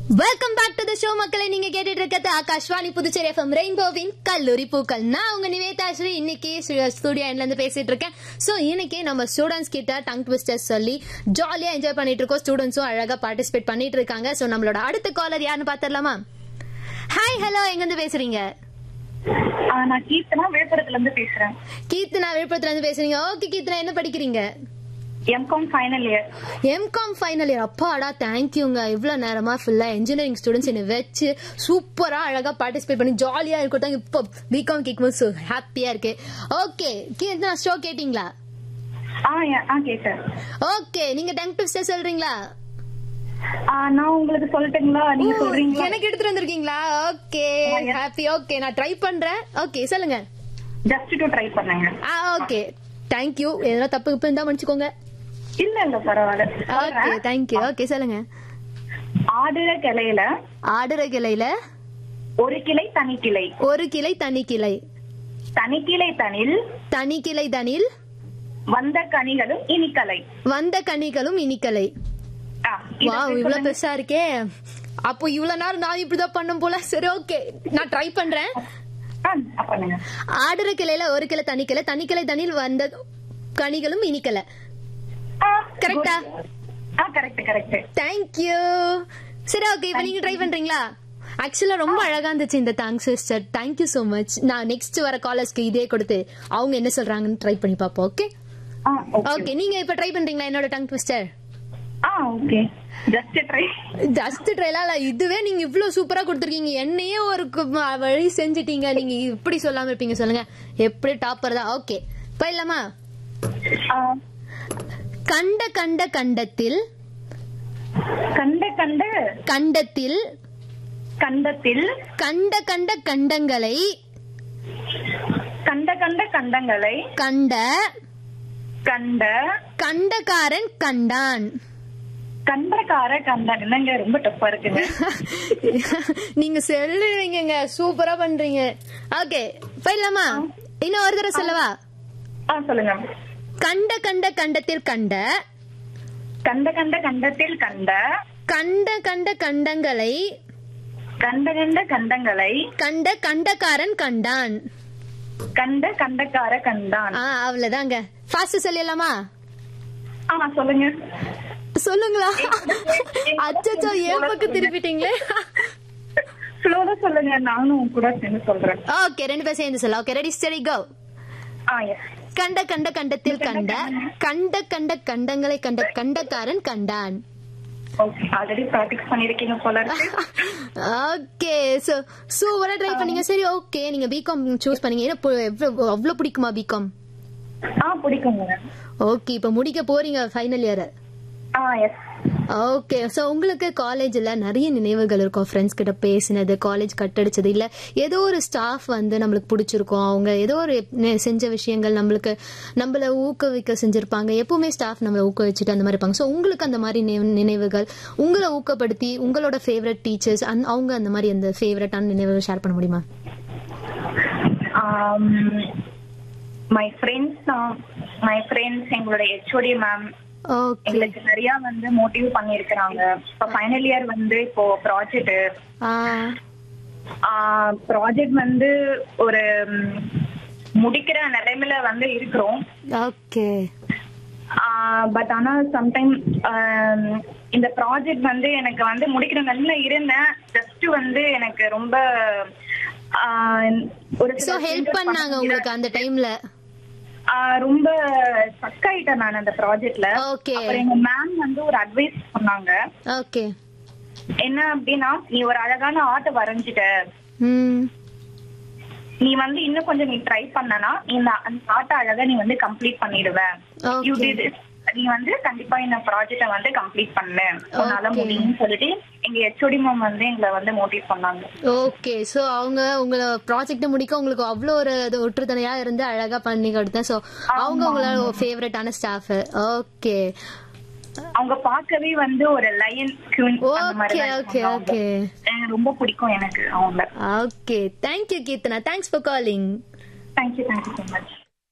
Welcome back to the show மக்களே. நீங்க கேட்டுட்டு இருக்கிறது ஆகாஷ்வாணி புதுச்சேரி எஃப்எம் ரெயின்போவின் கல்லூரி பூக்கள். நான் உங்க நிவேதாஸ்ரீ இன்னைக்கு ஸ்டூடியோ எண்ட்ல இருந்து பேசிட்டு இருக்கேன். சோ இன்னைக்கு நம்ம ஸ்டூடெண்ட்ஸ் கிட்ட டங் ட்விஸ்டர்ஸ் சொல்லி ஜாலியா என்ஜாய் பண்ணிட்டு இருக்கோம். ஸ்டூடெண்ட்ஸும் அழகா பார்ட்டிசிபேட் பண்ணிட்டு இருக்காங்க. சோ நம்மளோட அடுத்த காலர் யாருன்னு பாத்திரலாமா? ஹாய், ஹலோ, எங்க இருந்து பேசுறீங்க? நான் கீர்த்தனா விழுப்புரத்துல இருந்து பேசுறேன். கீர்த்தனா விழுப்புரத்துல இருந்து பேசுறீங்க. ஓகே கீர்த்தனா, என்ன படிக்கிறீங்க? M Com final year. M Com final year. அப்பாடா, தேங்க்யூங்க. இவ்வளவு நேரமா ஃபுல்லா இன்ஜினியரிங் ஸ்டூடெண்ட்ஸ் என்ன வச்சு சூப்பரா அழகா பார்ட்டிசிபேட் பண்ணி ஜாலியா இருக்கும். இப்போ பிகாம் கேட்கும்போது ஹாப்பியா இருக்கு. ஓகே கீர்த்தனா, ஷோ கேட்டீங்களா? கேட்டேன். ஓகே, நீங்க டங் ட்விஸ்டர் சொல்றீங்களா? நான் உங்களுக்கு சொல்லட்டுங்களா? நீங்க சொல்றீங்களா? எனக்கு எடுத்துட்டு வந்திருக்கீங்களா? Okay, happy. ஓகே, நான் ட்ரை பண்றேன். ஓகே சொல்லுங்க. ஜஸ்ட் டு ட்ரை பண்ணுங்க. Okay, thank you. எதனா தப்பு இருந்தா மன்னிச்சுக்கோங்க. இல்ல பரவாயில்ல. Okay, thank you. ஓகே சொல்லுங்க. ஆடுற கிளையில ஒரு கிளை தனி கிளை, ஒரு கிளை தனி கிளை, தனி கிளை தனில் தனி கிளை தனில் வந்த கனிகளும் இனிக்கலை, வந்த கனிகளும் இனிக்கலை. வாவ், இவ்வளவு பெருசா இருக்கே. அப்போ இவ்வளவு நேரம் நான் இப்படிதான் பண்ணும் போல. சரி, ஓகே, நான் ட்ரை பண்றேன். ஆடுற கிளையில ஒரு கிளை தனி கிளை, தனி கிளை தனில் வந்த கனிகளும் இனிக்கலை. கரெக்டா? கரெக்ட். தேங்க்யூ. சரி, ஓகே, இப்போ நீங்க ட்ரை பண்றீங்களா? ஆக்சுவலா ரொம்ப அழகா இருந்துச்சு இந்த thanks sister. Thank you so much. நான் நெக்ஸ்ட் வர காலர்ஸ்க்கு இதே கொடுத்து அவங்க என்ன சொல்றாங்கன்னு ட்ரை பண்ணி பாப்போம். ஓகே ஓகே, நீங்க இப்ப ட்ரை பண்றீங்களா என்னோட டங் ட்விஸ்டர்? ஓகே, ஜஸ்ட் ட்ரைல இதுவே நீங்க இவ்வளவு சூப்பரா கொடுத்துருக்கீங்க. என்னையே ஒரு வழி செஞ்சிட்டீங்க. நீங்க இப்படி சொல்லாம இருப்பீங்க சொல்லுங்க. எப்படி டாப்பர் தான். ஓகே, போயிடலாமா? கண்ட கண்ட கண்டத்தில் கண்ட கண்ட கண்டத்தில் கண்டத்தில் கண்ட கண்ட கண்டங்களை கண்ட கண்ட கண்டங்களை கண்ட கண்ட கண்டக்காரன் கண்டான். கண்டக்கார கண்டான். என்னங்க ரொம்ப டஃப்பா இருக்குங்க. நீங்க சொல்லுவீங்க, சூப்பரா பண்றீங்க. ஓகே, போயிடலாமா? இன்னும் ஒரு தடவை சொல்லவா? சொல்லுங்க. கண்ட கண்ட கண்டத்தில் கண்ட கண்ட கண்ட கண்டத்தில் கண்ட கண்ட கண்ட கண்டங்களை கண்ட கண்ட கண்டங்களை கண்ட கண்டக்காரன் கண்டான். கண்ட கண்டக்கார கண்டான். அவ்வளவுதாங்க. ஃபாஸ்ட் சொல்லிடலாமா? சொல்லுங்க. சொல்லுங்களா? அச்சோ, ஏன் பக்கம் திருப்பிட்டீங்களே. ஸ்லோவா சொல்லுங்க, நானும் கூட சேர்ந்து சொல்றேன். ஓகே, ரெண்டு பேரும் சேர்ந்து சொல்ல. ஓகே, ரெடி ஸ்டடி கோ. கண்ட கண்ட கண்டத்தில் கண்ட கண்ட கண்ட கண்டங்களை கண்ட கண்டக்காரன் கண்டான். ஆல்ரெடி பிராக்டிஸ் பண்ணிருக்கீங்க போல இருக்கு. ஓகே, சோ சூப்பரா ட்ரை பண்ணீங்க. சரி, ஓகே, நீங்க பிகாம் சூஸ் பண்ணீங்க. அவ்வளவு பிடிக்குமா பிகாம்? பிடிக்குங்க. ஓகே, இப்ப முடிக்க போறீங்க ஃபைனல் இயர். ஓகே, சோ உங்களுக்கு காலேஜ்ல நிறைய நினைவுகள் இருக்கும். ஃப்ரெண்ட்ஸ் கிட்ட பேசினது, காலேஜ் கட்டடிச்சது, இல்ல ஏதோ ஒரு ஸ்டாஃப் வந்து நம்மளுக்கு பிடிச்சிருக்கும். அவங்க ஏதோ ஒரு செஞ்ச விஷயங்கள் நம்மள ஊக்குவிக்க செஞ்சிருப்பாங்க. எப்பவுமே ஸ்டாஃப் நம்மள ஊக்குவிச்சுட்டு அந்த மாதிரி இருப்பாங்க. சோ உங்களுக்கு அந்த மாதிரி நினைவுகள், உங்களை ஊக்கப்படுத்தி உங்களோட ஃபேவரட் டீச்சர்ஸ் அவங்க அந்த மாதிரி அந்த ஃபேவரட்டான நினைவுகள் ஷேர் பண்ண முடியுமா? மை ஃப்ரெண்ட்ஸ் எங்களோட HOD மேம் எங்களுக்கு நிறைய வந்து மோட்டிவ் பண்ணிருக்காங்க. இப்ப ஃபைனல் இயர் வந்து இப்போ ப்ராஜெக்ட் வந்து ஒரு முடிக்கிற நிலைமையில வந்து இருக்கிறோம். ஓகே, பட் ஆனா சம்டைம் இந்த ப்ராஜெக்ட் வந்து எனக்கு வந்து முடிக்கிற நிலைமையில இருந்தேன். ஜஸ்ட் வந்து எனக்கு ரொம்ப ஒரு ஹெல்ப் பண்ணாங்க உங்களுக்கு அந்த டைம்ல. ரொம்ப ஸ்டக் ஆயிட்டேன் நான் அந்த ப்ராஜெக்ட்ல. அப்புறம் எங்க மேம் வந்து ஒரு அட்வைஸ் பண்ணாங்க. ஓகே, என்ன அப்படின்னா, நீ ஒரு அழகான ஆர்ட் வரைஞ்சிட்ட, நீ வந்து இன்னும் கொஞ்சம் நீ ட்ரை பண்ணனா இந்த ஆர்ட் அழகா நீ வந்து கம்ப்ளீட் பண்ணிடுவ. நீ வந்து கண்டிப்பா இந்த ப்ராஜெக்ட வந்து கம்ப்ளீட் பண்ணு, உன்னால முடியும்னு சொல்லிட்டு எங்க HOD மேம் வந்து எங்களை வந்து மோட்டிவ் பண்ணாங்க. ஓகே, சோ அவங்க உங்கள ப்ராஜெக்ட் முடிக்க உங்களுக்கு அவ்வளோ ஒரு ஒற்றுதனையா இருந்து அழகா பண்ணி கொடுத்தேன். சோ அவங்க உங்களோட ஃபேவரட்டான ஸ்டாஃப். ஓகே, அவங்க பார்க்கவே வந்து ஒரு லயன் குயின் அந்த மாதிரி. ஓகே ஓகே, ரொம்ப பிடிக்கும் எனக்கு அவங்க. Okay, thank you Keerthana. Thanks for calling. Thank you so much.